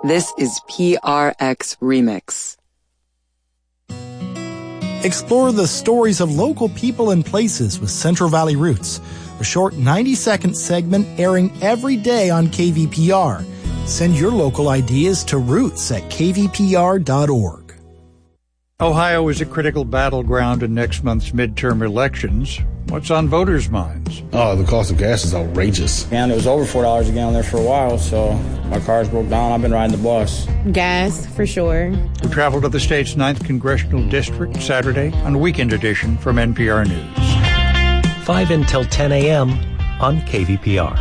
This is PRX Remix. Explore the stories of local people and places with Central Valley Roots, a short 90-second segment airing every day on KVPR. Send your local ideas to roots@kvpr.org. Ohio is a critical battleground in next month's midterm elections. What's on voters' minds? Oh, the cost of gas is outrageous. And it was over $4 a gallon there for a while, so my car's broke down. I've been riding the bus. Gas, for sure. We travel to the state's 9th Congressional District Saturday on a weekend edition from NPR News. 5 until 10 a.m. on KVPR.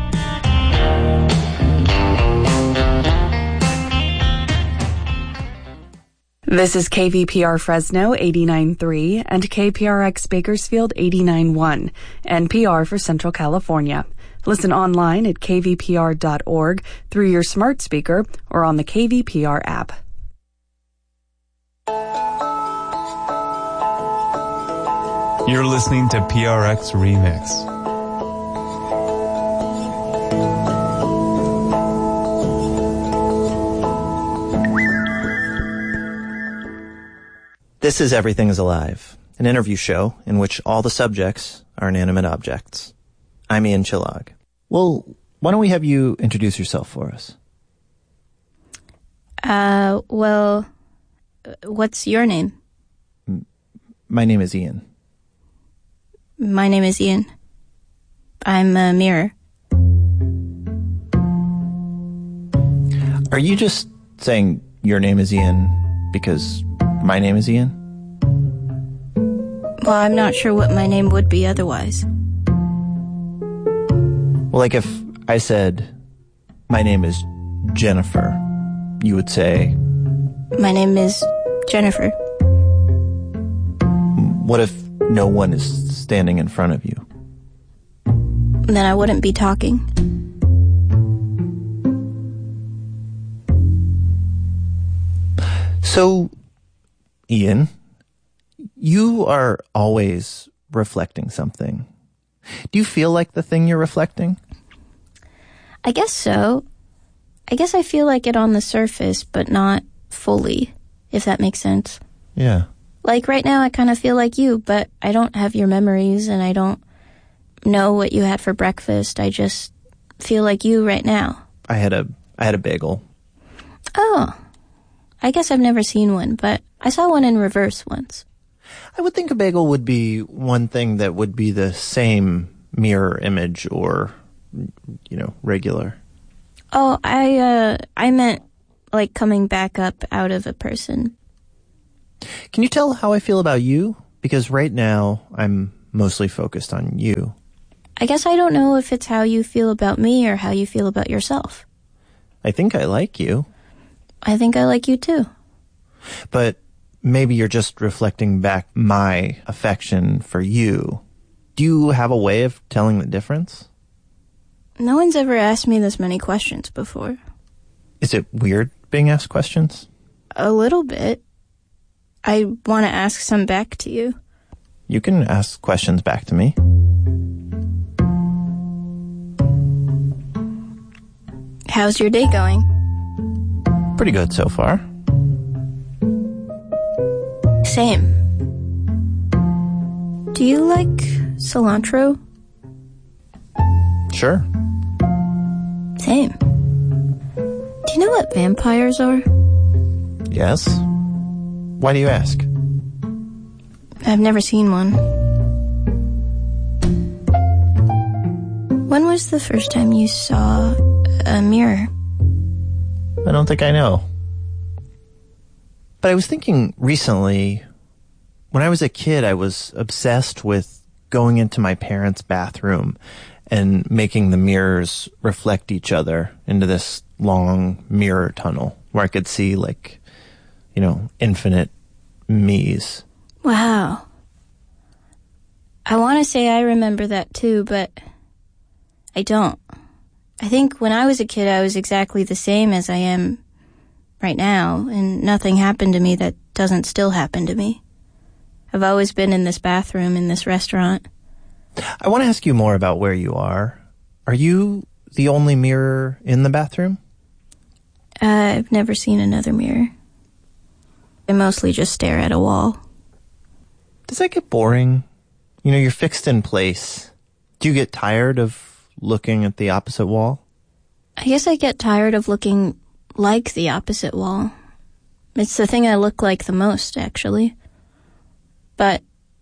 This is KVPR Fresno 89.3 and KPRX Bakersfield 89.1, NPR for Central California. Listen online at kvpr.org through your smart speaker or on the KVPR app. You're listening to PRX Remix. This is Everything is Alive, an interview show in which all the subjects are inanimate objects. I'm Ian Chillag. Well, why don't we have you introduce yourself for us? Well, what's your name? My name is Ian. My name is Ian. I'm a mirror. Are you just saying your name is Ian because my name is Ian? Well, I'm not sure what my name would be otherwise. Well, like if I said, my name is Jennifer, you would say, my name is Jennifer. What if no one is standing in front of you? Then I wouldn't be talking. So, Ian, you are always reflecting something. Do you feel like the thing you're reflecting? I guess so. I guess I feel like it on the surface, but not fully, if that makes sense. Yeah. Like right now I kind of feel like you, but I don't have your memories and I don't know what you had for breakfast. I just feel like you right now. I had a bagel. Oh. I guess I've never seen one, but I saw one in reverse once. I would think a bagel would be one thing that would be the same mirror image or, regular. Oh, I meant like coming back up out of a person. Can you tell how I feel about you? Because right now I'm mostly focused on you. I guess I don't know if it's how you feel about me or how you feel about yourself. I think I like you. I think I like you too. But maybe you're just reflecting back my affection for you. Do you have a way of telling the difference? No one's ever asked me this many questions before. Is it weird being asked questions? A little bit. I want to ask some back to you. You can ask questions back to me. How's your day going? Pretty good so far. Same. Do you like cilantro? Sure. Same. Do you know what vampires are? Yes. Why do you ask? I've never seen one. When was the first time you saw a mirror? I don't think I know. But I was thinking recently, when I was a kid, I was obsessed with going into my parents' bathroom and making the mirrors reflect each other into this long mirror tunnel where I could see, infinite me's. Wow. I want to say I remember that too, but I don't. I think when I was a kid, I was exactly the same as I am right now, and nothing happened to me that doesn't still happen to me. I've always been in this bathroom in this restaurant. I want to ask you more about where you are. Are you the only mirror in the bathroom? I've never seen another mirror. I mostly just stare at a wall. Does that get boring? You know, you're fixed in place. Do you get tired of looking at the opposite wall? I guess I get tired of looking like the opposite wall. It's the thing I look like the most, actually. But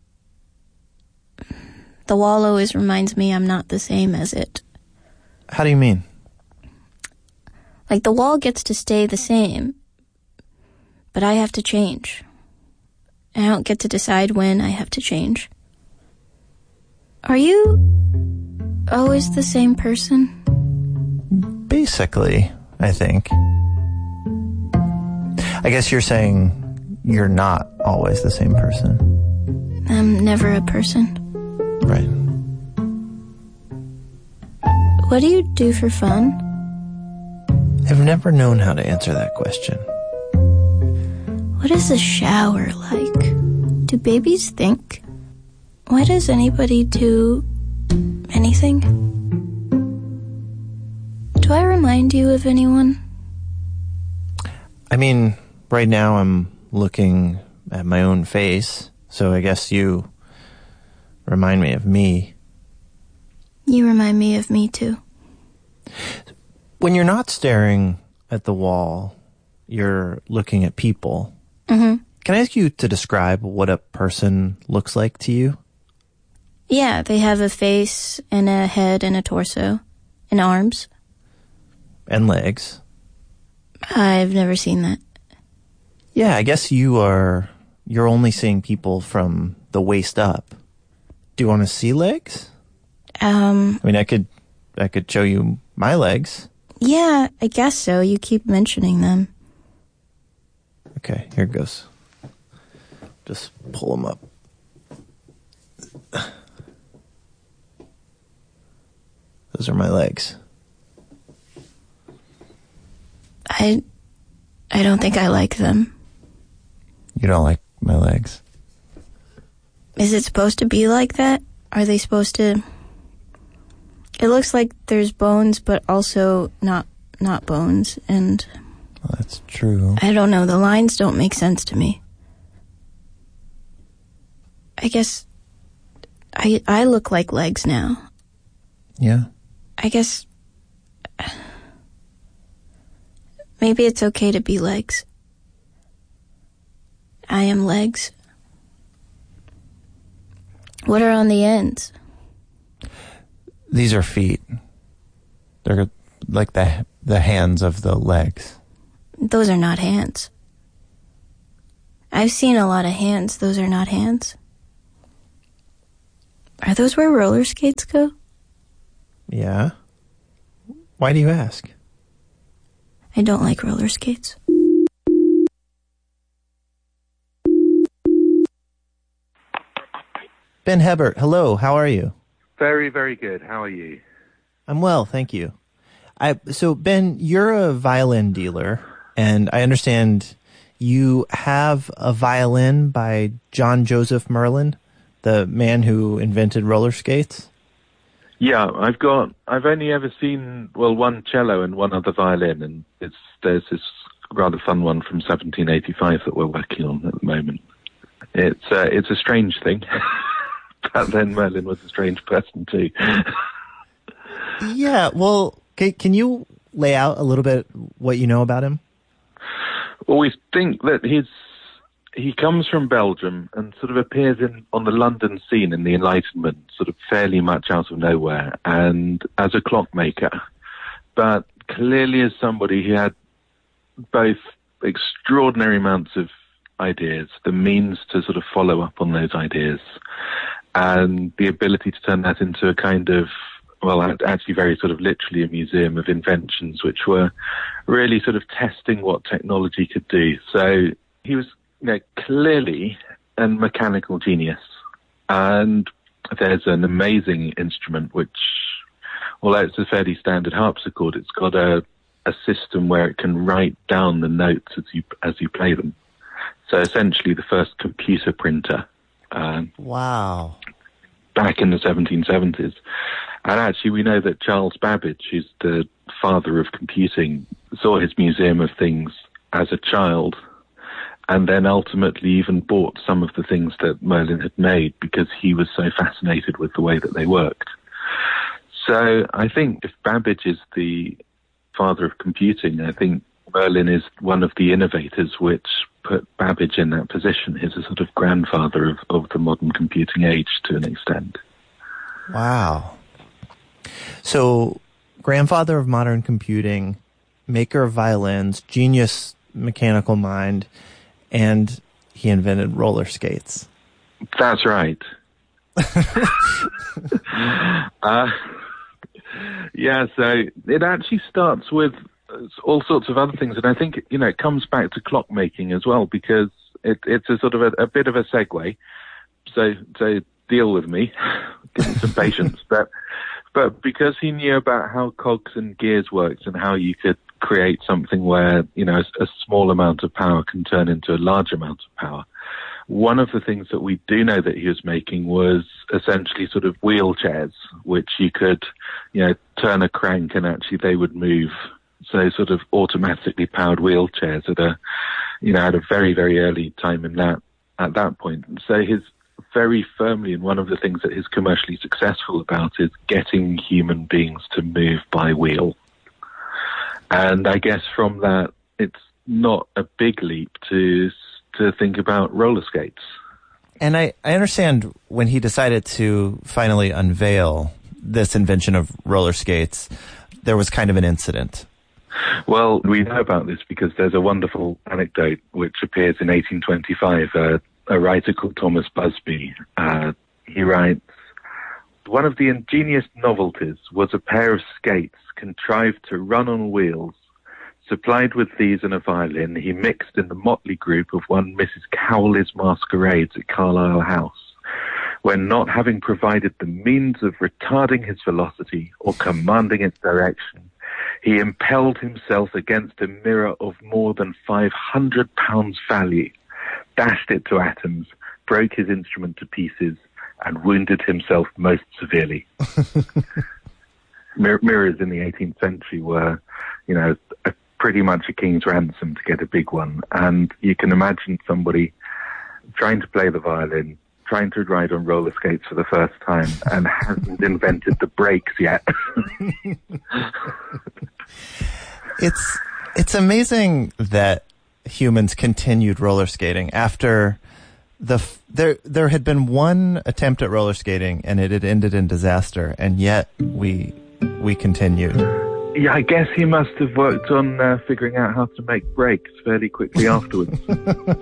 the wall always reminds me I'm not the same as it. How do you mean? Like, the wall gets to stay the same, but I have to change. I don't get to decide when I have to change. Are you always the same person? Basically, I think. I guess you're saying you're not always the same person. I'm never a person. Right. What do you do for fun? I've never known how to answer that question. What is a shower like? Do babies think? Why does anybody do anything? Do I remind you of anyone? I mean, right now I'm looking at my own face, so I guess you remind me of me. You remind me of me, too. When you're not staring at the wall, you're looking at people. Mm-hmm. Can I ask you to describe what a person looks like to you? Yeah, they have a face and a head and a torso and arms. And legs. I've never seen that. Yeah, I guess you're only seeing people from the waist up. Do you want to see legs? I mean, I could show you my legs. Yeah, I guess so. You keep mentioning them. Okay, here it goes. Just pull them up. Those are my legs. I don't think I like them. You don't like my legs? Is it supposed to be like that? Are they supposed to... It looks like there's bones, but also not bones, and... Well, that's true. I don't know, the lines don't make sense to me. I guess I look like legs now. Yeah. I guess maybe it's okay to be legs. I am legs. What are on the ends? These are feet. They're like the hands of the legs. Those are not hands. I've seen a lot of hands. Those are not hands. Are those where roller skates go? Yeah. Why do you ask? I don't like roller skates. Ben Hebert, hello, how are you? Very, very good. How are you? I'm well, thank you. So, Ben, you're a violin dealer, and I understand you have a violin by John Joseph Merlin, the man who invented roller skates. Yeah, I've only ever seen, one cello and one other violin, and there's this rather fun one from 1785 that we're working on at the moment. It's a strange thing. But then Merlin was a strange person too. Yeah, well, can you lay out a little bit what you know about him? Well, we think that he comes from Belgium and sort of appears on the London scene in the Enlightenment, sort of fairly much out of nowhere, and as a clockmaker, but clearly as somebody who had both extraordinary amounts of ideas, the means to sort of follow up on those ideas, and the ability to turn that into a kind of, actually very sort of literally a museum of inventions, which were really sort of testing what technology could do. So he was clearly a mechanical genius. And there's an amazing instrument which, although it's a fairly standard harpsichord, it's got a system where it can write down the notes as you play them. So essentially the first computer printer. Wow. Back in the 1770s. And actually, we know that Charles Babbage, who's the father of computing, saw his Museum of Things as a child, and then ultimately even bought some of the things that Merlin had made because he was so fascinated with the way that they worked. So I think if Babbage is the father of computing, I think Merlin is one of the innovators which put Babbage in that position. He's a sort of grandfather of the modern computing age to an extent. Wow. So, grandfather of modern computing, maker of violins, genius mechanical mind, and he invented roller skates. That's right. Yeah, so it actually starts with all sorts of other things, and I think, it comes back to clockmaking as well, because it's a sort of a bit of a segue. So deal with me, give me some patience. But because he knew about how cogs and gears worked and how you could create something where, a small amount of power can turn into a large amount of power, one of the things that we do know that he was making was essentially sort of wheelchairs, which you could, turn a crank and actually they would move. So sort of automatically powered wheelchairs at a very, very early time at that point. So his very firmly, and one of the things that he's commercially successful about is getting human beings to move by wheel. And I guess from that, it's not a big leap to think about roller skates. And I understand when he decided to finally unveil this invention of roller skates, there was kind of an incident. Well, we know about this because there's a wonderful anecdote which appears in 1825. A writer called Thomas Busby. He writes, "One of the ingenious novelties was a pair of skates contrived to run on wheels. Supplied with these and a violin, he mixed in the motley group of one Mrs. Cowley's masquerades at Carlisle House, when not having provided the means of retarding his velocity or commanding its direction, he impelled himself against a mirror of more than £500 value, dashed it to atoms, broke his instrument to pieces, and wounded himself most severely." Mirrors in the 18th century were, pretty much a king's ransom to get a big one. And you can imagine somebody trying to play the violin, trying to ride on roller skates for the first time, and hasn't invented the brakes yet. It's amazing that humans continued roller skating after there had been one attempt at roller skating and it had ended in disaster, and yet we continued. Yeah, I guess he must have worked on figuring out how to make brakes fairly quickly afterwards.